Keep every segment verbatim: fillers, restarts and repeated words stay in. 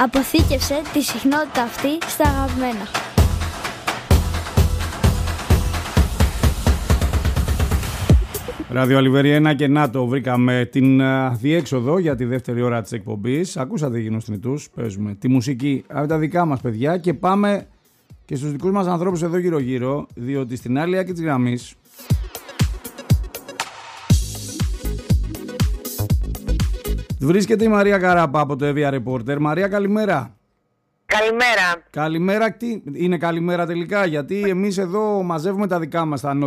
Αποθήκευσε τη συχνότητα αυτή στα αγαπημένα. Ράδιο Αλιβέρι ένα και να το βρήκαμε την uh, διέξοδο για τη δεύτερη ώρα της εκπομπής. Ακούσατε γινοστνητούς, παίζουμε τη μουσική από τα δικά μας παιδιά και πάμε και στους δικούς μας ανθρώπους εδώ γύρω γύρω, διότι στην άλλη άκρη της γραμμής βρίσκεται η Μαρία Καράπα από το Εύβοια Reporter. Μαρία, καλημέρα. Καλημέρα. Καλημέρα, τι είναι καλημέρα τελικά, γιατί εμείς εδώ μαζεύουμε τα δικά μας, τα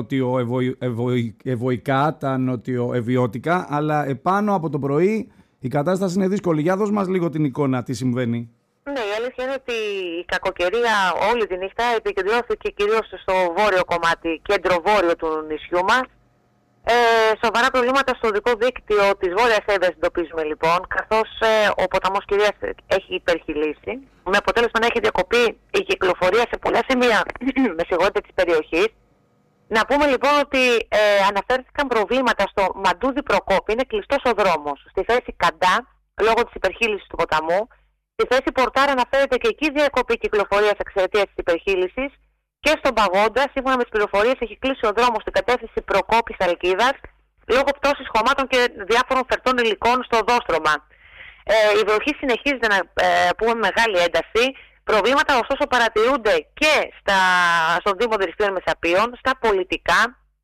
νοτιοευωικά, τα νοτιοεβιώτικα, αλλά επάνω από το πρωί η κατάσταση είναι δύσκολη. Για δώσ' μας λίγο την εικόνα, τι συμβαίνει. Ναι, η αλήθεια είναι ότι η κακοκαιρία όλη τη νύχτα επικεντρώθηκε κυρίως στο βόρειο κομμάτι, κέντρο-βόρειο του νησιού μας. Ε, σοβαρά προβλήματα στο οδικό δίκτυο της Βόρειας Εύβοιας εντοπίζουμε λοιπόν, καθώς ε, ο ποταμός Κυρίας έχει υπερχειλήσει, με αποτέλεσμα να έχει διακοπεί η κυκλοφορία σε πολλά σημεία με συγχωρείτε της περιοχής. Να πούμε λοιπόν ότι ε, αναφέρθηκαν προβλήματα στο Μαντούδι Προκόπη, είναι κλειστός ο δρόμος. Στη θέση Καντά, λόγω της υπερχείλησης του ποταμού, στη θέση Πορτάρα αναφέρεται και εκεί διακοπή κυκλοφορίας εξαιτίας της υπερχείλησης. Και στον Παγόντα, σύμφωνα με τις πληροφορίες, έχει κλείσει ο δρόμος στην κατεύθυνση Προκόπης Αλκίδας λόγω πτώσης χωμάτων και διάφορων φερτών υλικών στο οδόστρωμα. Ε, η βροχή συνεχίζεται να ε, πούμε μεγάλη ένταση. Προβλήματα ωστόσο παρατηρούνται και στα, στον Δήμο Δρυστήρων Μεσαπίων, στα πολιτικά,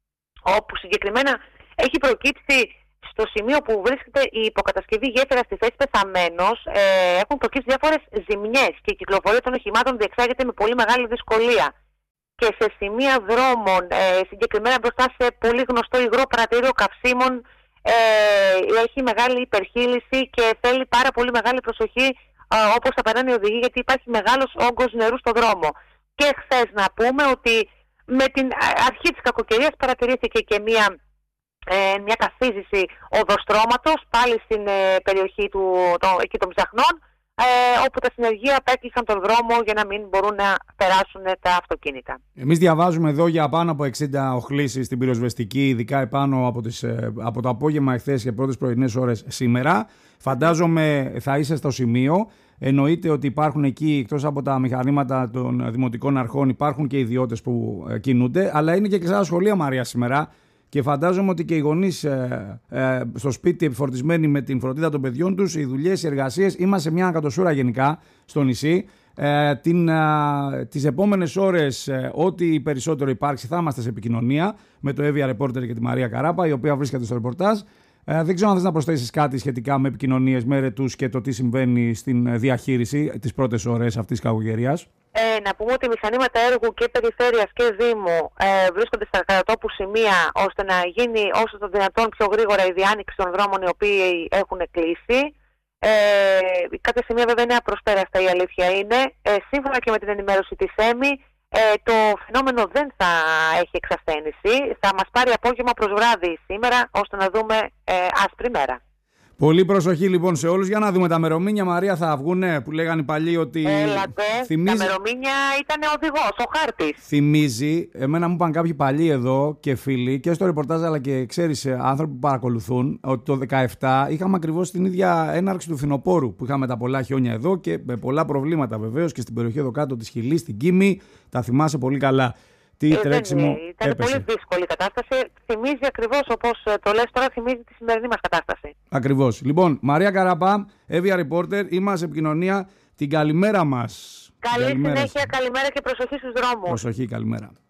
όπου συγκεκριμένα έχει προκύψει στο σημείο που βρίσκεται η υποκατασκευή γέφυρα στη θέση Πεθαμένος, ε, έχουν προκύψει διάφορες ζημιές και η κυκλοφορία των οχημάτων διεξάγεται με πολύ μεγάλη δυσκολία. Και σε σημεία δρόμων, ε, συγκεκριμένα μπροστά σε πολύ γνωστό υγρό παρατηρείο καυσίμων, ε, έχει μεγάλη υπερχείληση και θέλει πάρα πολύ μεγάλη προσοχή ε, όπως θα περνάνε οι οδηγοί, γιατί υπάρχει μεγάλος όγκος νερού στο δρόμο. Και χθες να πούμε ότι με την αρχή της κακοκαιρίας παρατηρήθηκε και μια, ε, μια καθίζηση οδοστρώματος πάλι στην ε, περιοχή του, το, εκεί των Ψαχνών, Ε, όπου τα συνεργεία απέκλεισαν τον δρόμο για να μην μπορούν να περάσουν τα αυτοκίνητα. Εμείς διαβάζουμε εδώ για πάνω από εξήντα οχλήσεις στην πυροσβεστική, ειδικά επάνω από, τις, από το απόγευμα εχθές και πρώτες πρωινές ώρες σήμερα. Φαντάζομαι θα είσαι στο σημείο. Εννοείται ότι υπάρχουν εκεί, εκτός από τα μηχανήματα των δημοτικών αρχών, υπάρχουν και ιδιώτες που κινούνται, αλλά είναι και ξένα σχολεία, Μαρία, σήμερα. Και φαντάζομαι ότι και οι γονείς ε, ε, στο σπίτι επιφορτισμένοι με την φροντίδα των παιδιών τους, οι δουλειές, οι εργασίες. Είμαστε σε μια ανακατοσούρα γενικά στο νησί. Ε, την, ε, τις επόμενες ώρες, ε, ό,τι περισσότερο υπάρξει, θα είμαστε σε επικοινωνία με το Εύβοια Reporter και τη Μαρία Καράπα, η οποία βρίσκεται στο ρεπορτάζ. Ε, δεν ξέρω αν θες να προσθέσεις κάτι σχετικά με επικοινωνίες, με ρετούς και το τι συμβαίνει στην διαχείριση τις πρώτες ώρες αυτής της κακοκαιρίας. Ε, να πούμε ότι μηχανήματα έργου και περιφέρειας και Δήμου ε, βρίσκονται στα κατατόπου σημεία ώστε να γίνει όσο το δυνατόν πιο γρήγορα η διάνοιξη των δρόμων οι οποίοι έχουν κλείσει. Ε, κάποια σημεία βέβαια είναι απροσπέραστα, η αλήθεια είναι. Ε, σύμφωνα και με την ενημέρωση της ΕΜΗ, ε, το φαινόμενο δεν θα έχει εξασθένηση. Θα μας πάρει απόγευμα προς βράδυ σήμερα ώστε να δούμε ε, άσπρη μέρα. Πολύ προσοχή λοιπόν σε όλους. Για να δούμε τα μερομήνια, Μαρία, θα βγούνε που λέγανε οι παλιοί ότι. Έλατε, θυμίζει... τα μερομήνια ήταν οδηγός, ο χάρτης. Θυμίζει, εμένα μου είπαν κάποιοι παλιοί εδώ και φίλοι και στο ρεπορτάζ, αλλά και ξέρεις, άνθρωποι που παρακολουθούν, ότι το δεκαεπτά είχαμε ακριβώς την ίδια έναρξη του φθινοπόρου που είχαμε τα πολλά χιόνια εδώ και με πολλά προβλήματα βεβαίως και στην περιοχή εδώ κάτω της Χιλής, στην Κίμη. Τα θυμάσαι πολύ καλά. Τι ε, τρέξιμο ήταν έπεσε. Πολύ δύσκολη κατάσταση. Θυμίζει ακριβώς, όπως το λες τώρα, θυμίζει τη σημερινή μας κατάσταση. Ακριβώς. Λοιπόν, Μαρία Καραπά, Εύβοια Reporter, είμαστε σε επικοινωνία. Την καλημέρα μας. Καλή καλημέρα συνέχεια, σας. Καλημέρα και προσοχή στους δρόμους. Προσοχή, καλημέρα.